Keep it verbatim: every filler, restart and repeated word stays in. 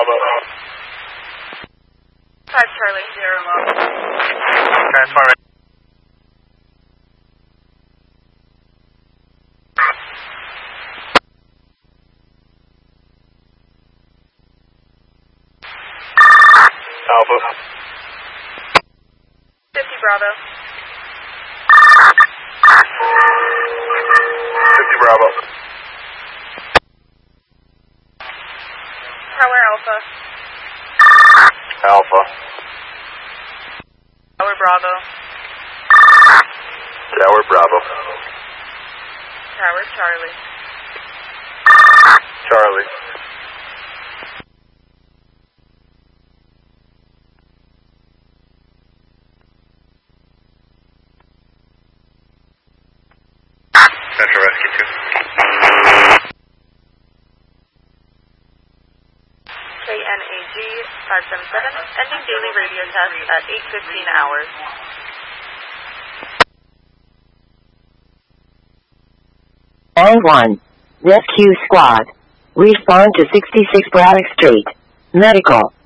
Bravo. five Charlie, zero low. Transfer. Alpha. fifty Bravo. fifty Bravo. Tower Alpha. Alpha. Tower Bravo. Tower Bravo. Tower Charlie. Charlie. Central Rescue two. K N A G five seven seven, ending daily radio test at eight fifteen hours. And one. Rescue Squad. Respond to sixty-six Braddock Street. Medical.